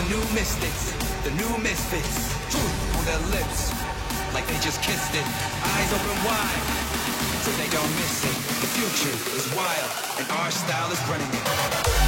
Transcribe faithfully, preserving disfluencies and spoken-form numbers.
new mystics, the new misfits. Truth on their lips, like they just kissed it. Eyes open wide, so they don't miss it. The future is wild, and our style is running it.